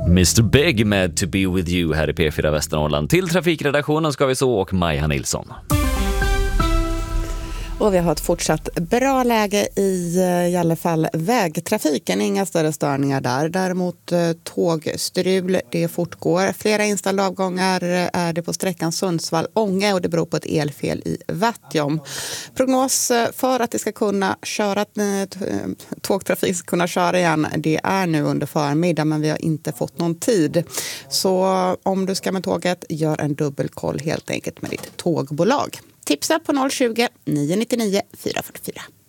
Mr. Big med To Be With You här i P4 Västernorrland. Till trafikredaktionen ska vi så och Maja Nilsson. Och vi har ett fortsatt bra läge i alla fall vägtrafiken. Inga större störningar där. Däremot tågstrul, det fortgår. Flera inställda avgångar är det på sträckan Sundsvall-Ånge och det beror på ett elfel i Vattjom. Prognos för att det ska kunna köra, tågtrafik ska kunna köra igen, det är nu under förmiddag, men vi har inte fått någon tid. Så om du ska med tåget, gör en dubbelkoll helt enkelt med ditt tågbolag. Tipsa på 020 999 444.